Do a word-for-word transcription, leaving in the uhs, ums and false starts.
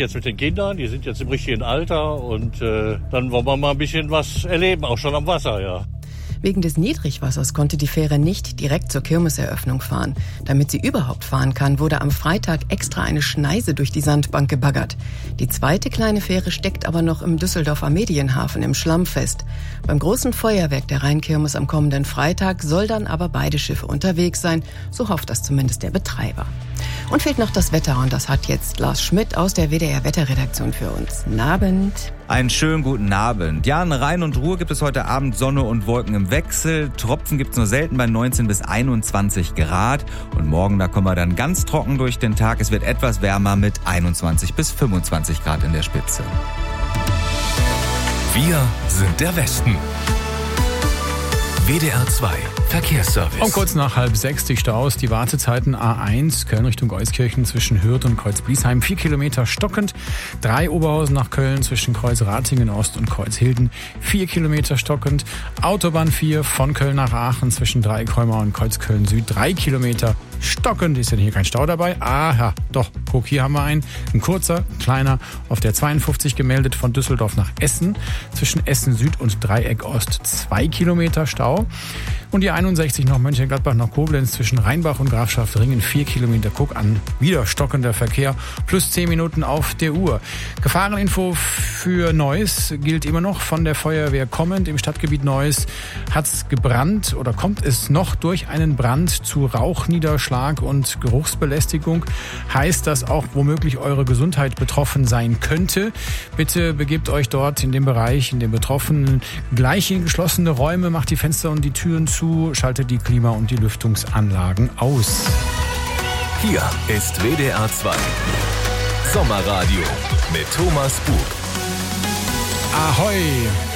jetzt mit den Kindern, die sind jetzt im richtigen Alter und äh, dann wollen wir mal ein bisschen was erleben, auch schon am Wasser, ja. Wegen des Niedrigwassers konnte die Fähre nicht direkt zur Kirmeseröffnung fahren. Damit sie überhaupt fahren kann, wurde am Freitag extra eine Schneise durch die Sandbank gebaggert. Die zweite kleine Fähre steckt aber noch im Düsseldorfer Medienhafen im Schlamm fest. Beim großen Feuerwerk der Rheinkirmes am kommenden Freitag soll dann aber beide Schiffe unterwegs sein, so hofft das zumindest der Betreiber. Und fehlt noch das Wetter und das hat jetzt Lars Schmidt aus der W D R-Wetterredaktion für uns. Guten Abend. Einen schönen guten Abend. Ja, in Rhein und Ruhr gibt es heute Abend Sonne und Wolken im Wechsel. Tropfen gibt es nur selten bei neunzehn bis einundzwanzig Grad. Und morgen, da kommen wir dann ganz trocken durch den Tag. Es wird etwas wärmer mit einundzwanzig bis fünfundzwanzig Grad in der Spitze. Wir sind der Westen. W D R zwei Verkehrsservice. Um kurz nach halb sechs die Staus, die Wartezeiten A eins, Köln Richtung Euskirchen zwischen Hürth und Kreuz-Bliesheim, vier Kilometer stockend. drei Oberhausen nach Köln zwischen Kreuz-Ratingen Ost und Kreuz-Hilden, vier Kilometer stockend. Autobahn vier von Köln nach Aachen zwischen Dreieckholmer und Kreuzköln Süd, drei Kilometer stockend. Ist denn hier kein Stau dabei? Aha, doch, guck, hier haben wir einen. Ein kurzer, kleiner, auf der zweiundfünfzig gemeldet von Düsseldorf nach Essen. Zwischen Essen Süd und Dreieck Ost, zwei Kilometer Stau. Und die einundsechzig noch Mönchengladbach nach Koblenz zwischen Rheinbach und Grafschaft-Ringen, vier Kilometer guck an. Wieder stockender Verkehr, plus zehn Minuten auf der Uhr. Gefahreninfo für Neuss gilt immer noch von der Feuerwehr kommend. Im Stadtgebiet Neuss hat's gebrannt oder kommt es noch durch einen Brand zu Rauchniederschlag und Geruchsbelästigung. Heißt, dass auch womöglich eure Gesundheit betroffen sein könnte. Bitte begebt euch dort in dem Bereich, in dem Betroffenen, gleich in geschlossene Räume, macht die Fenster und die Türen zu, schaltet die Klima- und die Lüftungsanlagen aus. Hier ist W D R zwei Sommerradio mit Thomas Bug. Ahoi!